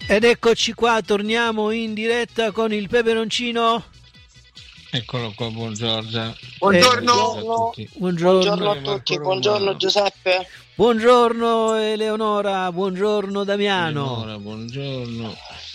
Ed eccoci qua, torniamo in diretta con il peperoncino. Eccolo qua, buongiorno. Buongiorno. Buongiorno A tutti, buongiorno Giuseppe. Buongiorno Eleonora, buongiorno Damiano. Eleonora, buongiorno.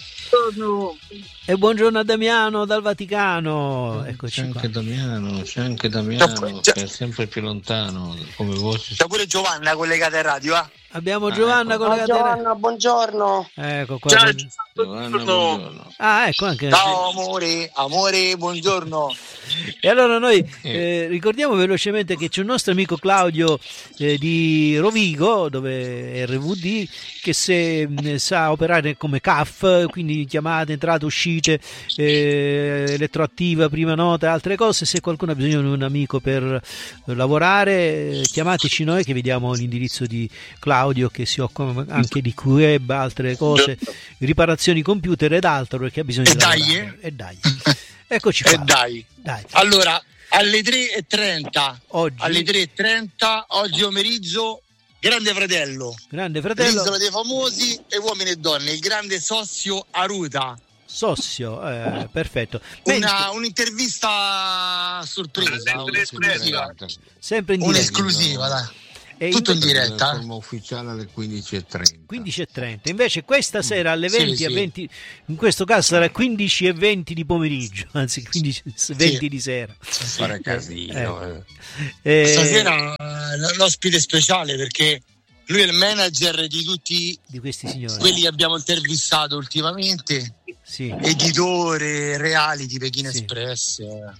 E buongiorno a Damiano dal Vaticano. Eccoci C'è qua. C'è anche Damiano che è sempre più lontano come voce. C'è pure Giovanna collegata in radio, eh? Abbiamo Giovanna collegata. Giovanna, buongiorno. Ecco qua. Ciao, Giovanna, buongiorno. Ah, ecco anche. Ciao amore, buongiorno. E allora noi ricordiamo velocemente che c'è un nostro amico Claudio di Rovigo, dove è RVD, che sa operare come CAF, quindi chiamate, entrate, uscite, elettroattiva, prima nota, altre cose. Se qualcuno ha bisogno di un amico per lavorare, chiamateci noi che vi diamo l'indirizzo di Claudio, che si occupa anche di web, altre cose, riparazioni computer ed altro, perché ha bisogno di lavorare. E dai. Eccoci qua. Dai. Allora, alle 3:30 oggi pomeriggio, Grande Fratello. L'isola dei famosi e uomini e donne, il grande Sossio Aruta. Sossio, perfetto. Un'intervista sorpresa, sempre in diretta. Un'esclusiva, dai. Tutto in diretta. Forma ufficiale alle 15:30. 15:30. Invece questa sera alle 20:20, in questo caso sarà 15:20 di pomeriggio, anzi 15:20 di sera. Fare casino. Stasera l'ospite speciale, perché lui è il manager di tutti questi signori, quelli che abbiamo intervistato ultimamente. Sì. Editore, reality, Pechino Express,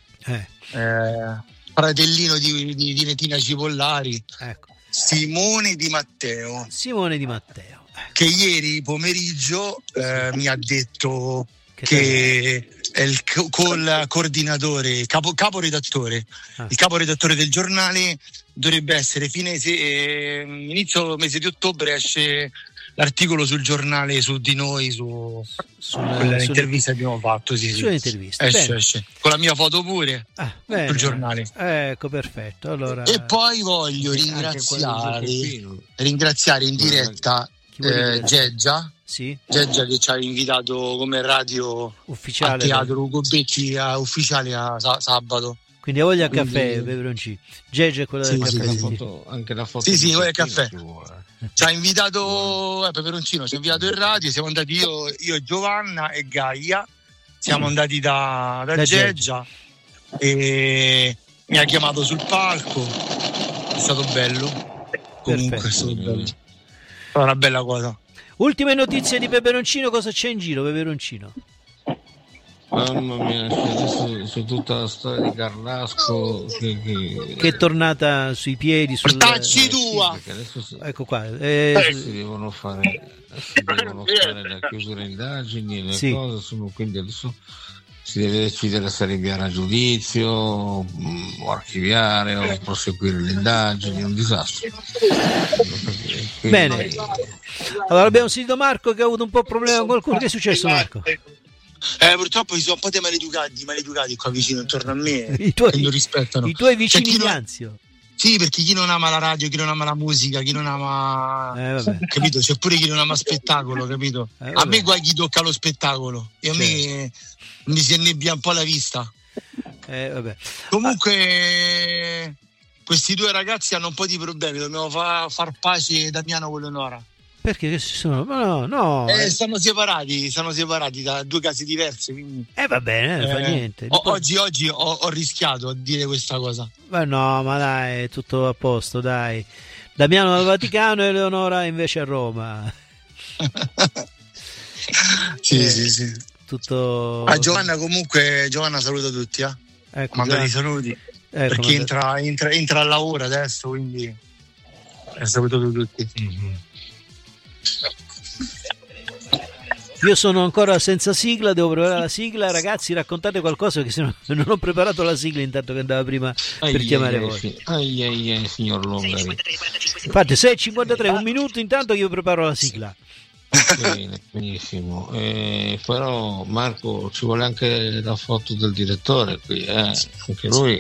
fratellino di Netina Cipollari. Ecco. Simone Di Matteo, ecco. che ieri pomeriggio mi ha detto che è il coordinatore, caporedattore, il caporedattore del giornale. Dovrebbe essere inizio mese di ottobre esce l'articolo sul giornale su di noi, sull'intervista che abbiamo fatto. Sull'intervista esce con la mia foto pure sul giornale. Ecco, perfetto. Allora, e poi voglio ringraziare in diretta Geggia. Sì. Geggia, che ci ha invitato come radio ufficiale al teatro Ugo Becci ufficiale a sabato. Quindi a voglia caffè, peperoncino. Geggia è quella del caffè. Anche la foto. Sì, voglia caffè. Ci ha invitato peperoncino, ci ha invitato in radio, siamo andati io e Giovanna e Gaia, siamo andati da Geggia e mi ha chiamato sul palco, è stato bello. Comunque è stato bello. È una bella cosa. Ultime notizie di peperoncino, cosa c'è in giro, peperoncino? Mamma mia, su tutta la storia di Carrasco che è tornata sui piedi. Portacci tua! Ecco qua. Si devono fare la chiusura indagini, le cose sono, quindi adesso si deve decidere se rinviare a giudizio o archiviare o proseguire le indagini. È un disastro. Bene, allora abbiamo sentito Marco che ha avuto un po' problema con qualcuno. Che è successo, Marco? Purtroppo ci sono un po' di maleducati qua vicino intorno a me, che non rispettano. I tuoi vicini di Anzio. Sì, perché chi non ama la radio, chi non ama la musica, chi non ama capito? C'è pure chi non ama spettacolo, capito? A me qua chi tocca lo spettacolo e a me mi si annebbia un po' la vista. Comunque questi due ragazzi hanno un po' di problemi, dobbiamo far pace Damiano con Leonora. Perché che sono? No. Stanno separati da due case diverse, quindi. Va bene, fa niente. Oggi ho rischiato a dire questa cosa. No, ma dai, è tutto a posto, dai. Damiano al Vaticano e Eleonora invece a Roma. Sì. Tutto. Giovanna saluta tutti, Ecco, manda i saluti. Perché entra al lavoro adesso, quindi saluto tutti. Mm-hmm. Io sono ancora senza sigla, devo preparare la sigla. Ragazzi, raccontate qualcosa, che se no non ho preparato la sigla intanto che andava prima per chiamare voi. Signor Longari. Infatti 6:53, un minuto intanto che io preparo la sigla. Bene, benissimo. Però Marco, ci vuole anche la foto del direttore qui, anche lui.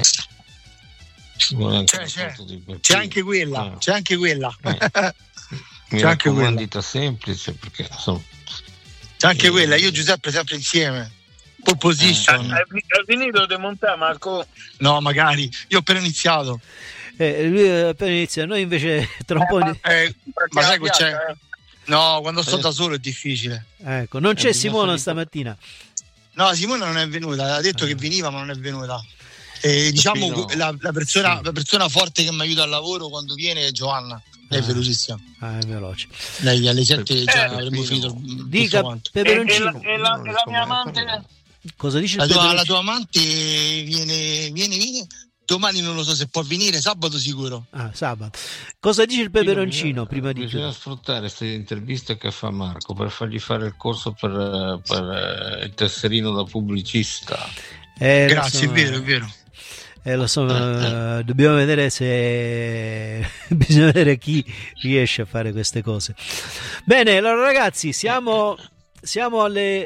Ci vuole anche c'è anche quella. Mi raccomandita semplice, perché insomma anche quella, io e Giuseppe sempre insieme. Pole position. Hai finito di montare, Marco? No, magari, io ho appena iniziato. Lui appena inizia, noi invece tra un po'. Ma sai che c'è? No, quando sto da solo è difficile. Ecco, non c'è Simona stamattina. No, Simona non è venuta, ha detto che veniva, ma non è venuta. Diciamo la persona forte che mi aiuta al lavoro quando viene è Giovanna. Lei è velocissima. È veloce. Lei alle 7 già avremmo finito. Dica, Peperoncino. E la mia amante? Cosa dice la tua amante viene. Domani non lo so se può venire, sabato sicuro. Sabato. Cosa dice il Peperoncino prima di bisogna sfruttare queste interviste che fa Marco per fargli fare il corso per il tesserino da pubblicista. Grazie, è vero. Lo so, dobbiamo vedere se bisogna vedere chi riesce a fare queste cose. Bene, allora ragazzi, siamo alle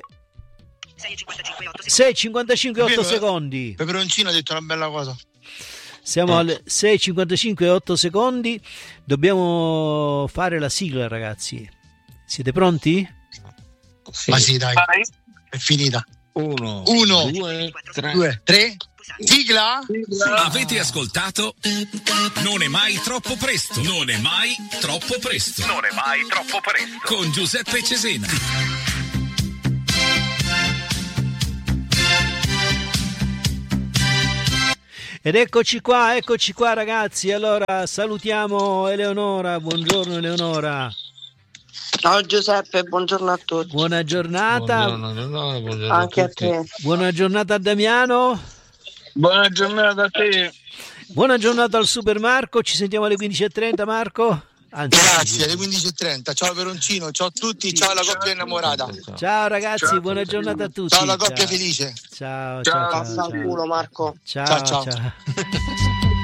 6:55 8 secondi. Peperoncino ha detto una bella cosa. Siamo alle 6:55 8 secondi. Dobbiamo fare la sigla, ragazzi. Siete pronti? Sì. Ma sì, dai. È finita. 1, 2, 3. Sigla? Avete ascoltato? Non è mai troppo presto. Non è mai troppo presto. Non è mai troppo presto. Con Giuseppe Cesena. Ed eccoci qua ragazzi. Allora salutiamo Eleonora. Buongiorno Eleonora. Ciao Giuseppe, buongiorno a tutti. Buona giornata. Buongiorno anche a te. Buona giornata a Damiano. Buona giornata a te. Buona giornata al Super Marco. Ci sentiamo alle 15:30 Marco. Anzi, grazie, alle 15:30. Ciao Peroncino, ciao a tutti, ciao alla coppia innamorata. Ciao ragazzi, ciao, buona giornata a tutti. Ciao alla coppia felice. Ciao. Passa al culo Marco. Ciao.